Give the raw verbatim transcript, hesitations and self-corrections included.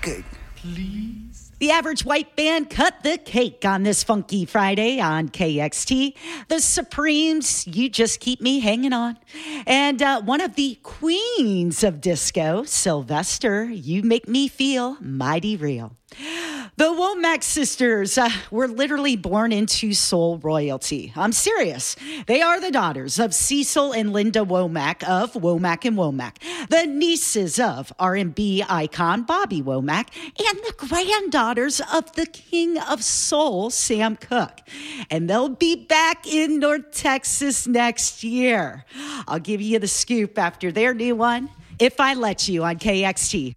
cake. Please. The Average White Band cut the cake on this funky Friday on K X T. The Supremes, you just keep me hanging on. And uh, one of the queens of disco, Sylvester, you make me feel mighty real. The Womack sisters uh, were literally born into soul royalty. I'm serious. They are the daughters of Cecil and Linda Womack of Womack and Womack, the nieces of R and B icon Bobby Womack, and the granddaughters of the king of soul, Sam Cooke. And they'll be back in North Texas next year. I'll give you the scoop after their new one, If I Let You, on K X T.